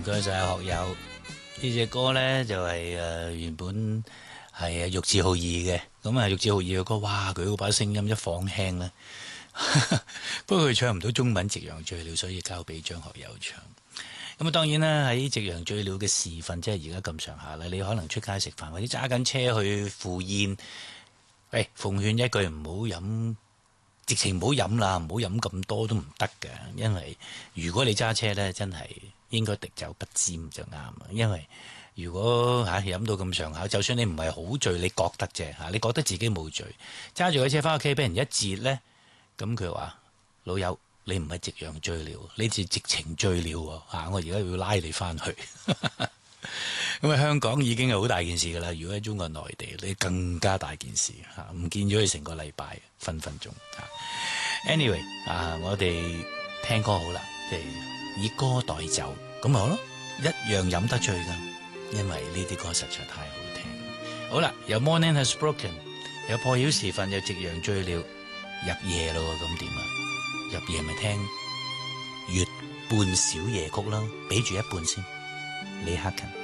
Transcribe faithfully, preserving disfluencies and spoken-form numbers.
唔該晒學友。呢隻歌咧就係、是、誒、呃、原本係玉置浩二嘅，咁啊玉置浩二嘅歌，哇佢嗰把聲音一放輕咧，不過佢唱唔到中文《夕陽醉了》，所以交俾張學友唱。咁啊當然啦，喺《夕陽醉了》嘅時分，即係而家咁上下啦，你可能出街食飯或者揸緊車去赴宴，喂奉勸一句唔好飲。直情唔好飲啦，唔好飲咁多都唔得嘅，因為如果你揸車呢，真係應該滴酒不沾就啱啊！因為如果嚇飲到咁上下，就算你唔係好醉，你覺得啫嚇，你覺得自己冇醉，揸住個車翻屋企俾人一截呢，咁佢話老友你唔係夕陽醉了，你係直情醉了喎嚇！我而家要拉你翻去。咁啊，香港已經係好大件事噶啦。如果喺中國內地，你更加大件事嚇，唔見咗佢成個禮拜，分分鐘嚇。Anyway 啊，我哋聽歌好啦，即係以歌代酒，咁咪好咯，一樣飲得醉噶，因為呢啲歌實在太好聽。好啦，有 Morning Has Broken， 有破曉時分，有夕陽醉了，入夜咯，咁點啊？入夜咪聽月半小夜曲啦，俾住一半先，李克勤。